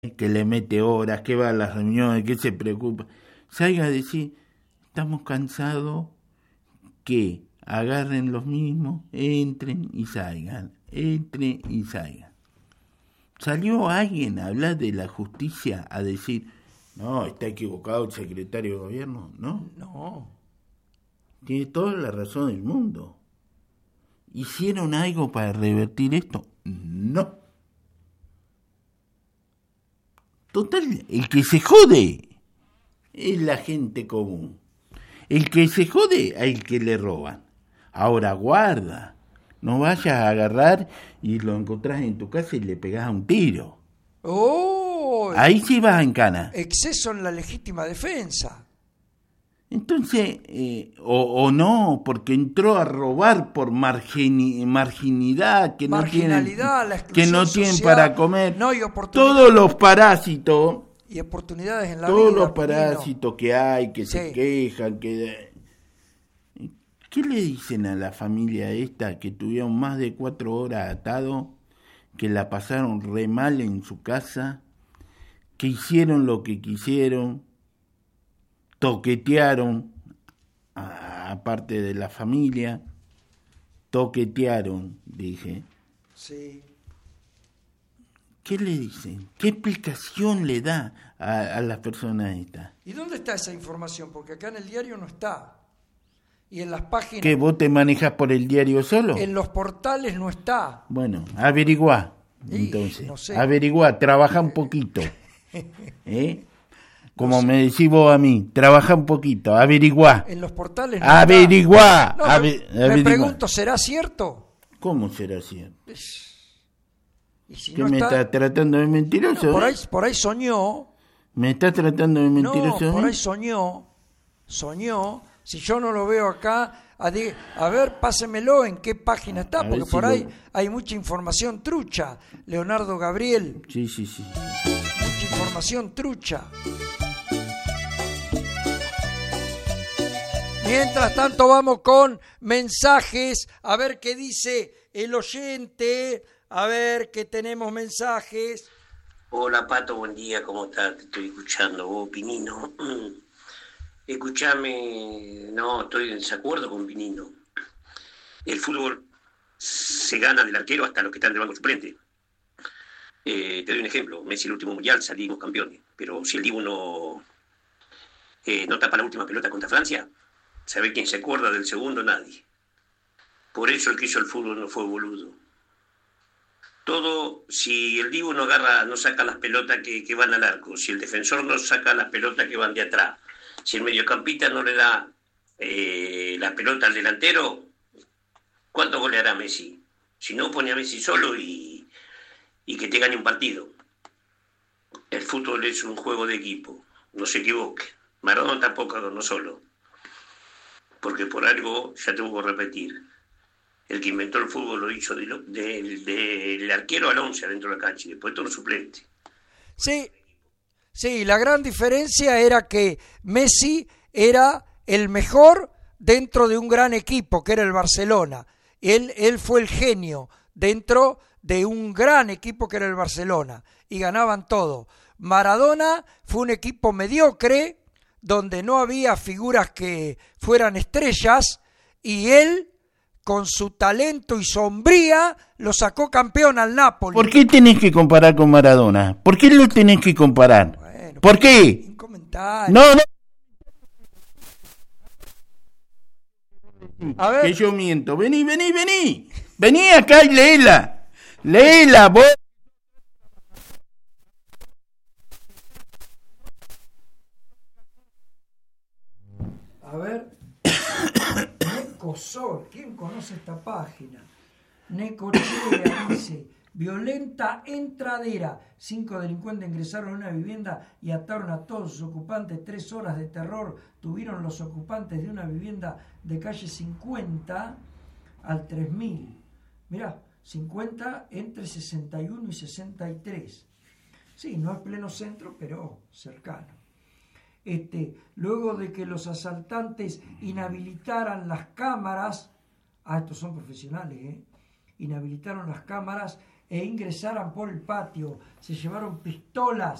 que le mete horas, que va a las reuniones, que se preocupa, salga a decir, estamos cansados, que agarren los mismos, entren y salgan, entren y salgan. ¿Salió alguien a hablar de la justicia, a decir, no, está equivocado el secretario de gobierno? No. No. Tiene toda la razón del mundo. ¿Hicieron algo para revertir esto? No. Total, el que se jode es la gente común. El que se jode al que le roban. Ahora guarda, no vayas a agarrar y lo encontrás en tu casa y le pegás un tiro. ¡Oh! Ahí sí vas en cana. Exceso en la legítima defensa. Entonces, o no, porque entró a robar por marginidad, que no tienen, la exclusión que no tienen social, para comer. No, y todos los parásitos, y oportunidades en la todos vida. los parásitos que hay, que se quejan, que... ¿Qué le dicen a la familia esta que tuvieron más de 4 horas atado, que la pasaron re mal en su casa, que hicieron lo que quisieron, toquetearon, aparte de la familia, toquetearon, dije? Sí. ¿Qué le dicen? ¿Qué explicación le da a las personas estas? ¿Y dónde está esa información? Porque acá en el diario no está. Y en las páginas... ¿Que vos te manejas por el diario solo? En los portales no está. Bueno, averiguá, entonces. No sé. Averiguá, trabajá un poquito. Como no sé. Me decís vos a mí, trabajá un poquito, averiguá. En los portales no averiguá. No, me pregunto, ¿será cierto? ¿Cómo será cierto? ¿Y si ¿Qué no me está... estás tratando de mentiroso? No, por ahí soñó. ¿Me estás tratando de mentiroso? No, por ahí soñó. Si yo no lo veo acá, a ver, pásemelo en qué página está, porque por ahí hay mucha información trucha. Leonardo Gabriel. Sí. Mucha información trucha. Mientras tanto vamos con mensajes, a ver qué dice el oyente, a ver qué tenemos mensajes. Hola Pato, buen día, ¿cómo estás? Te estoy escuchando, vos, Pinino. Escuchame, no, estoy en desacuerdo con Pinino. El fútbol se gana del arquero hasta los que están del banco suplente. Te doy un ejemplo, Messi el último mundial salimos campeones, pero si el Dibu no tapa la última pelota contra Francia, ¿sabe quién se acuerda del segundo? Nadie. Por eso el que hizo el fútbol no fue boludo. Todo, si el Dibu no saca las pelotas que van al arco, si el defensor no saca las pelotas que van de atrás, si el mediocampista no le da la pelota al delantero, ¿cuánto goleará Messi? Si no, pone a Messi solo y que te gane un partido. El fútbol es un juego de equipo, no se equivoque. Maradona tampoco ganó solo, porque por algo, ya tengo que repetir, el que inventó el fútbol lo hizo del arquero al 11 adentro de la cancha y después todo el suplente. Sí, la gran diferencia era que Messi era el mejor dentro de un gran equipo, que era el Barcelona. Él fue el genio dentro de un gran equipo que era el Barcelona, y ganaban todo. Maradona fue un equipo mediocre, donde no había figuras que fueran estrellas, y él, con su talento y sombría, lo sacó campeón al Napoli. ¿Por qué tenés que comparar con Maradona? ¿Por qué lo tenés que comparar? Bueno, ¿por qué? Un comentario. No. A ver. Que yo miento. Vení. Vení acá y léela, vos. A ver. Necosol, ¿quién conoce esta página? Necochea dice: violenta entradera. 5 delincuentes ingresaron a una vivienda y ataron a todos sus ocupantes. 3 horas de terror tuvieron los ocupantes de una vivienda de calle 50 al 3000. Mirá, 50 entre 61 y 63. Sí, no es pleno centro, pero cercano. Luego de que los asaltantes inhabilitaran las cámaras, estos son profesionales, inhabilitaron las cámaras e ingresaran por el patio. Se llevaron pistolas